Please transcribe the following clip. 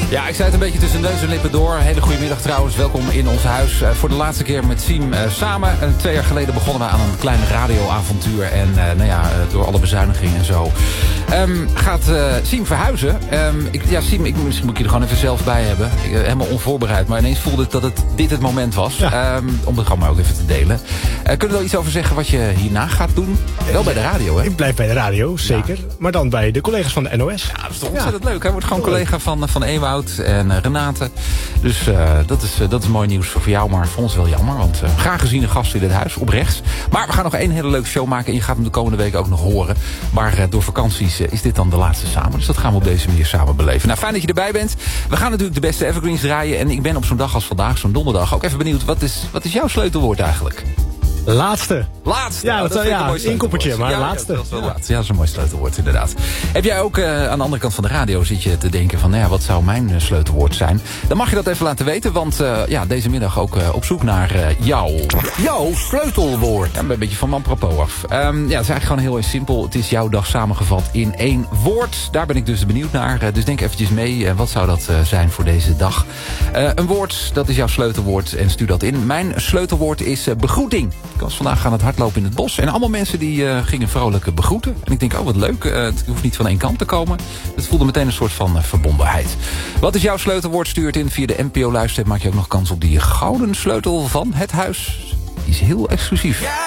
Ja, ik zei het een beetje tussen neus en lippen door. Hele goede middag trouwens. Welkom in ons huis. Voor de laatste keer met Siem samen. 2 jaar geleden begonnen we aan een klein radioavontuur. En door alle bezuinigingen en zo gaat Siem verhuizen. Siem, misschien moet ik je er gewoon even zelf bij hebben. Helemaal onvoorbereid. Maar ineens voelde ik dat dit het moment was. Ja. Om het gewoon maar ook even te delen. Kun je er wel iets over zeggen wat je hierna gaat doen? Wel bij de radio, hè? Ik blijf bij de radio, zeker. Ja. Maar dan bij de collega's van de NOS. Ja, dat is toch ontzettend leuk. Hij wordt gewoon collega van Ewout en Renate. Dus dat is mooi nieuws voor jou, maar voor ons wel jammer. Want graag geziene gast in dit huis, oprecht. Maar we gaan nog 1 hele leuke show maken. En je gaat hem de komende week ook nog horen. Maar door vakanties is dit dan de laatste samen. Dus dat gaan we op deze manier samen beleven. Nou, fijn dat je erbij bent. We gaan natuurlijk de beste evergreens draaien. En ik ben op zo'n dag als vandaag, zo'n donderdag, ook even benieuwd. Wat is jouw sleutelwoord eigenlijk? Laatste. Ja, dat is een mooi inkoppertje, maar laatste. Ja, dat is een mooi sleutelwoord, inderdaad. Heb jij ook aan de andere kant van de radio zit je te denken van, wat zou mijn sleutelwoord zijn? Dan mag je dat even laten weten, want deze middag ook op zoek naar jouw sleutelwoord. Ja, een beetje van man propos af. Het is eigenlijk gewoon heel erg simpel. Het is jouw dag samengevat in 1 woord. Daar ben ik dus benieuwd naar. Dus denk eventjes mee, wat zou dat zijn voor deze dag? Een woord, dat is jouw sleutelwoord en stuur dat in. Mijn sleutelwoord is begroeting. Ik was vandaag aan het hardlopen in het bos. En allemaal mensen die gingen vrolijk begroeten. En ik denk, wat leuk. Het hoeft niet van één kant te komen. Het voelde meteen een soort van verbondenheid. Wat is jouw sleutelwoord? Stuur het in via de NPO Luister. Maak je ook nog kans op die gouden sleutel van het huis. Die is heel exclusief.